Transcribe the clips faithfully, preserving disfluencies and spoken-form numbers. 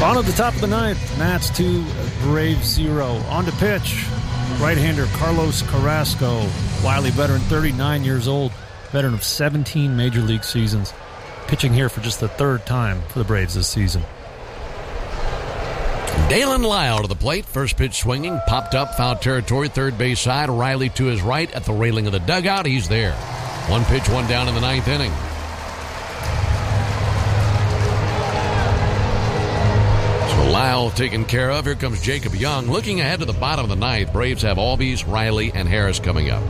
Bottom of the top of the ninth, Nats two, Braves zero. On to pitch, right-hander Carlos Carrasco, wily veteran, thirty-nine years old, veteran of seventeen Major League seasons, pitching here for just the third time for the Braves this season. Dalen Lyle to the plate. First pitch swinging, popped up, foul territory, third base side. Riley to his right at the railing of the dugout. He's there. One pitch, one down in the ninth inning. So Lyle taken care of. Here comes Jacob Young. Looking ahead to the bottom of the ninth, Braves have Albies, Riley, and Harris coming up.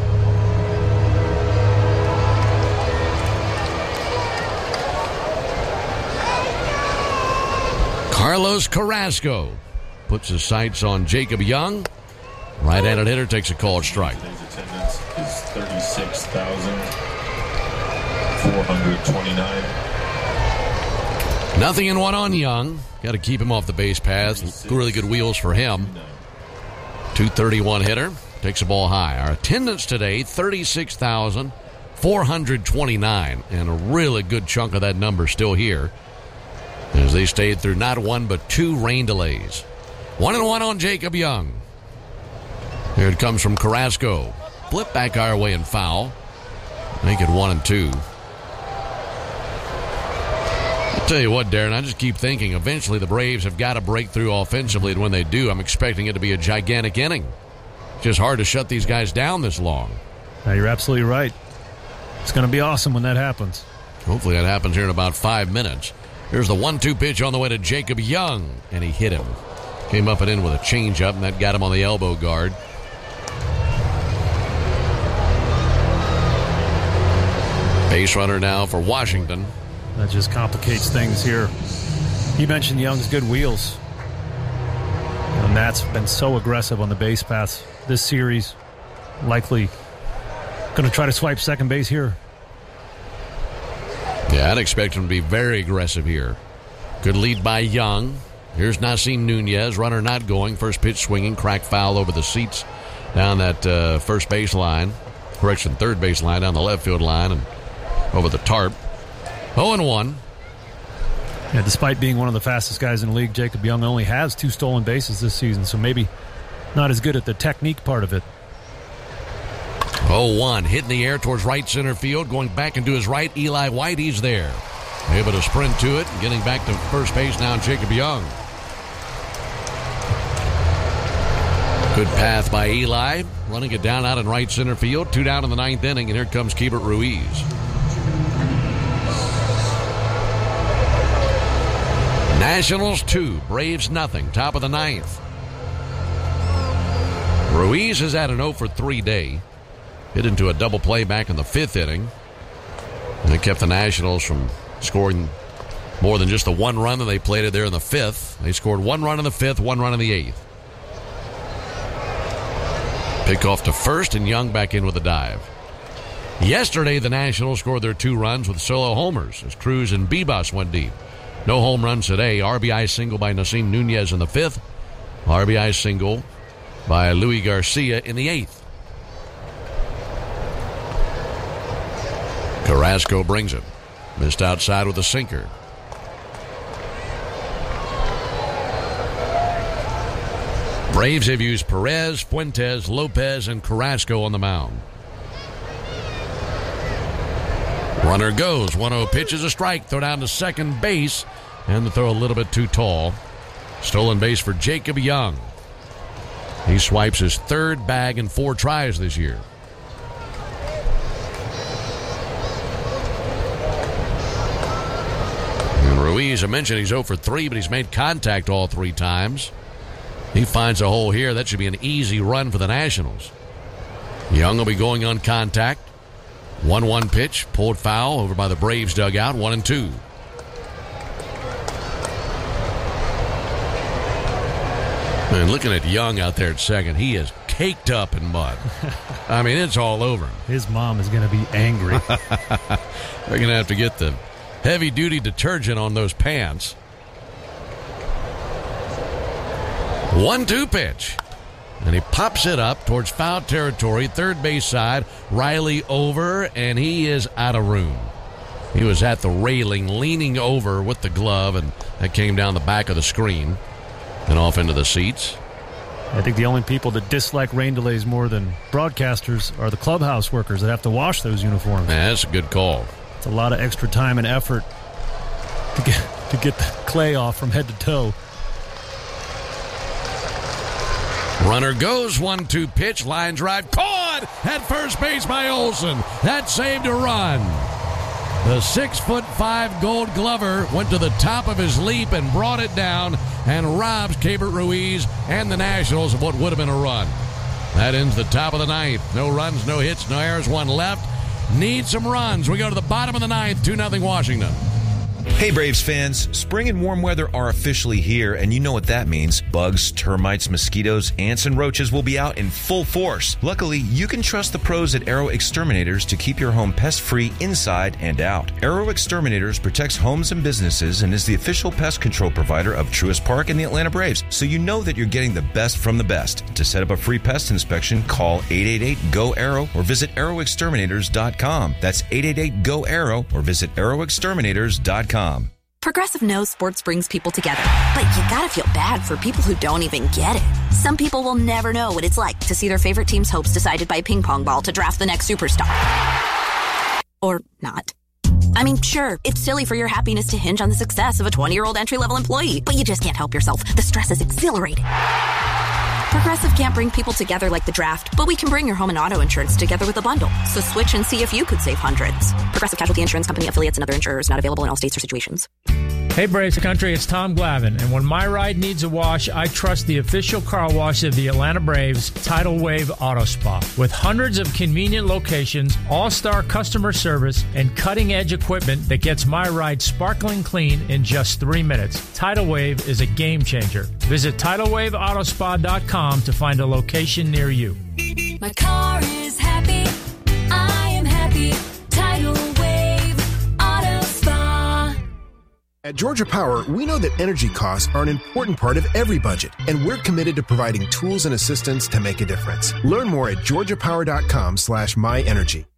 Carlos Carrasco puts his sights on Jacob Young. Right-handed hitter takes a called strike. Today's attendance is thirty-six thousand four hundred twenty-nine. Nothing in one on Young. Got to keep him off the base paths. Really good wheels for him. two thirty-one hitter. Takes the ball high. Our attendance today, thirty-six thousand four hundred twenty-nine. And a really good chunk of that number still here, as they stayed through not one but two rain delays. One and one on Jacob Young. Here it comes from Carrasco. Flip back our way and foul. Make it one and two. I'll tell you what, Darren, I just keep thinking eventually the Braves have got to break through offensively, and when they do, I'm expecting it to be a gigantic inning. It's just hard to shut these guys down this long. Now, you're absolutely right. It's going to be awesome when that happens. Hopefully that happens here in about five minutes. Here's the one two pitch on the way to Jacob Young, and he hit him. Came up and in with a changeup, and that got him on the elbow guard. Base runner now for Washington. That just complicates things here. You mentioned Young's good wheels. And that's been so aggressive on the base paths this series. Likely going to try to swipe second base here. Yeah, I'd expect him to be very aggressive here. Good lead by Young. Here's Nasim Nunez, runner not going. First pitch swinging, crack foul over the seats down that uh, first base line. Correction, third base line down the left field line and over the tarp. oh and one. Yeah, despite being one of the fastest guys in the league, Jacob Young only has two stolen bases this season, so maybe not as good at the technique part of it. oh one, hit in the air towards right center field, going back into his right. Eli White, he's there. Able to sprint to it, and getting back to first base now, Jacob Young. Good path by Eli, running it down out in right center field. Two down in the ninth inning, and here comes Keibert Ruiz. Nationals two, Braves nothing. Top of the ninth. Ruiz has had an oh for three day. Hit into a double play back in the fifth inning. And it kept the Nationals from scoring more than just the one run that they played it there in the fifth. They scored one run in the fifth, one run in the eighth. Pick off to first, and Young back in with a dive. Yesterday, the Nationals scored their two runs with solo homers as Cruz and Bibas went deep. No home runs today. R B I single by Nasim Nunez in the fifth. R B I single by Louis Garcia in the eighth. Carrasco brings it. Missed outside with a sinker. Braves have used Perez, Fuentes, Lopez, and Carrasco on the mound. Runner goes. one oh pitch is a strike. Throw down to second base. And the throw a little bit too tall. Stolen base for Jacob Young. He swipes his third bag in four tries this year. And Ruiz, I mentioned he's oh for three, but he's made contact all three times. He finds a hole here. That should be an easy run for the Nationals. Young will be going on contact. one one pitch, pulled foul over by the Braves dugout, one and two. And looking at Young out there at second, he is caked up in mud. I mean, it's all over him. His mom is going to be angry. They're going to have to get the heavy-duty detergent on those pants. one two pitch. And he pops it up towards foul territory, third base side. Riley over, and he is out of room. He was at the railing, leaning over with the glove, and that came down the back of the screen and off into the seats. I think the only people that dislike rain delays more than broadcasters are the clubhouse workers that have to wash those uniforms. Man, that's a good call. It's a lot of extra time and effort to get to get the clay off from head to toe. Runner goes, one two pitch, line drive, caught at first base by Olson. That saved a run. The six foot five Gold Glover went to the top of his leap and brought it down and robs Keibert Ruiz and the Nationals of what would have been a run. That ends the top of the ninth. No runs, no hits, no errors, one left. Need some runs. We go to the bottom of the ninth, two nothing Washington. Hey Braves fans, spring and warm weather are officially here, and you know what that means. Bugs, termites, mosquitoes, ants, and roaches will be out in full force. Luckily, you can trust the pros at Arrow Exterminators to keep your home pest-free inside and out. Arrow Exterminators protects homes and businesses and is the official pest control provider of Truist Park and the Atlanta Braves, so you know that you're getting the best from the best. To set up a free pest inspection, call eight eight eight, G O, ARROW or visit arrow exterminators dot com. That's eight eight eight, G O, ARROW or visit arrow exterminators dot com. Progressive knows sports brings people together, but you gotta feel bad for people who don't even get it. Some people will never know what it's like to see their favorite team's hopes decided by a ping pong ball to draft the next superstar. Or not. I mean, sure, it's silly for your happiness to hinge on the success of a twenty-year-old entry-level employee, but you just can't help yourself. The stress is exhilarating. Progressive can't bring people together like the draft, but we can bring your home and auto insurance together with a bundle. So switch and see if you could save hundreds. Progressive Casualty Insurance Company, affiliates, and other insurers not available in all states or situations. Hey Braves Country, it's Tom Glavine, and when my ride needs a wash, I trust the official car wash of the Atlanta Braves, Tidal Wave Auto Spa. With hundreds of convenient locations, all-star customer service, and cutting-edge equipment that gets my ride sparkling clean in just three minutes, Tidal Wave is a game changer. Visit tidal wave auto spa dot com to find a location near you. My car is happy. I am happy. Tidal Wave Auto Spa. At Georgia Power, we know that energy costs are an important part of every budget, and we're committed to providing tools and assistance to make a difference. Learn more at georgia power dot com slash my energy.